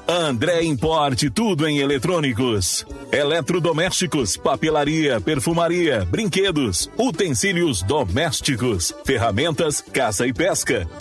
André Importe, tudo em eletrônicos. Eletrodomésticos, papelaria, perfumaria, brinquedos, utensílios domésticos, ferramentas, caça e pesca.